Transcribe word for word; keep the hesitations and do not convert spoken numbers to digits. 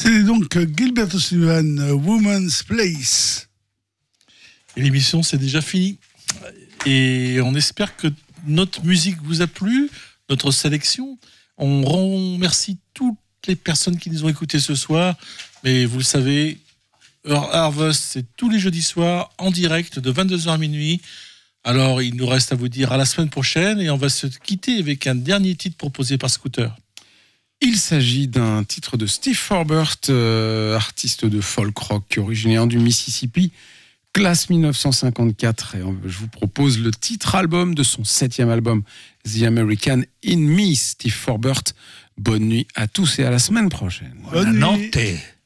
C'était donc Gilbert O'Sullivan, Woman's Place. Et l'émission, c'est déjà fini. Et on espère que notre musique vous a plu, notre sélection. On remercie toutes les personnes qui nous ont écoutés ce soir. Mais vous le savez, Heure Harvest, c'est tous les jeudis soirs, en direct, de vingt-deux heures à minuit. Alors, il nous reste à vous dire à la semaine prochaine. Et on va se quitter avec un dernier titre proposé par Scooter. Il s'agit d'un titre de Steve Forbert, euh, artiste de folk rock originaire du Mississippi, classe dix-neuf cent cinquante-quatre. Et je vous propose le titre album de son septième album, The American in Me, Steve Forbert. Bonne nuit à tous et à la semaine prochaine. Bonne nuit.